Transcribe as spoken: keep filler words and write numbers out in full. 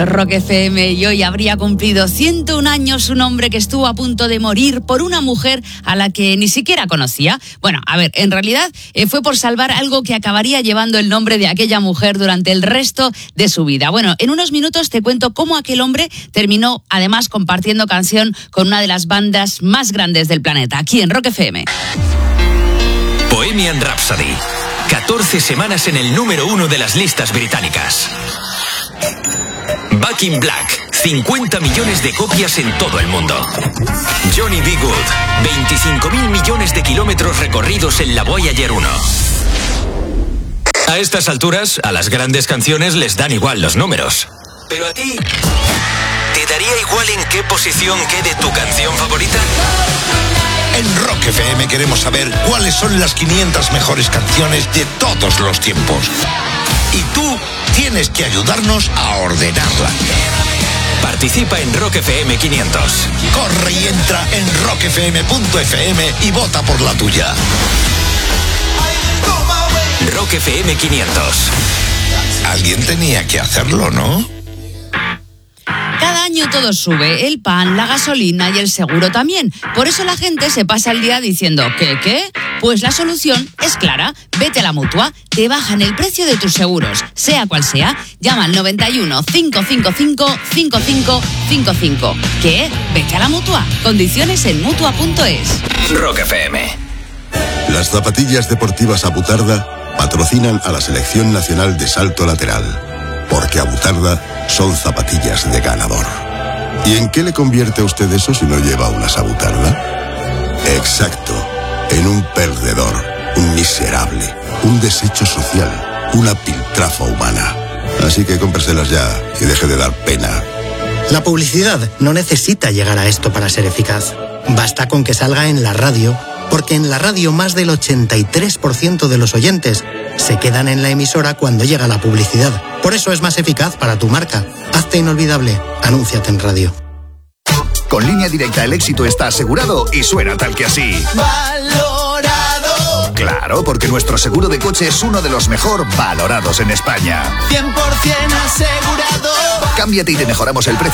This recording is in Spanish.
Rock F M, y hoy habría cumplido ciento un años un hombre que estuvo a punto de morir por una mujer a la que ni siquiera conocía. Bueno, a ver, en realidad eh, fue por salvar algo que acabaría llevando el nombre de aquella mujer durante el resto de su vida. Bueno, en unos minutos te cuento cómo aquel hombre terminó además compartiendo canción con una de las bandas más grandes del planeta, aquí en Rock F M. Bohemian Rhapsody, catorce semanas en el número uno de las listas británicas. Back in Black, cincuenta millones de copias en todo el mundo. Johnny B. Good, veinticinco mil millones de kilómetros recorridos en la Voyager uno. A estas alturas, a las grandes canciones les dan igual los números. Pero a ti, ¿te daría igual en qué posición quede tu canción favorita? En Rock F M queremos saber cuáles son las quinientas mejores canciones de todos los tiempos. Y tú tienes que ayudarnos a ordenarla. Participa en Rock F M quinientos. Corre y entra en rock f m punto f m y vota por la tuya. Rock F M quinientos. Alguien tenía que hacerlo, ¿no? Cada año todo sube, el pan, la gasolina y el seguro también. Por eso la gente se pasa el día diciendo, ¿qué, qué? Pues la solución es clara. Vete a la Mutua, te bajan el precio de tus seguros, sea cual sea. Llama al noventa y uno, cinco cinco cinco, cinco cinco cinco cinco. ¿Qué? Vete a la Mutua. Condiciones en mutua punto es. Rock F M. Las zapatillas deportivas Abutarda patrocinan a la Selección Nacional de Salto Lateral, porque Abutarda son zapatillas de ganador. ¿Y en qué le convierte a usted eso si no lleva unas Abutarda? Exacto, en un perdedor, un miserable, un desecho social, una piltrafa humana. Así que cómpreselas ya y deje de dar pena. La publicidad no necesita llegar a esto para ser eficaz. Basta con que salga en la radio, porque en la radio más del ochenta y tres por ciento de los oyentes se quedan en la emisora cuando llega la publicidad. Por eso es más eficaz para tu marca. Hazte inolvidable. Anúnciate en radio. Con Línea Directa el éxito está asegurado y suena tal que así. Valorado. Claro, porque nuestro seguro de coche es uno de los mejor valorados en España. cien por ciento asegurado. Cámbiate y te mejoramos el precio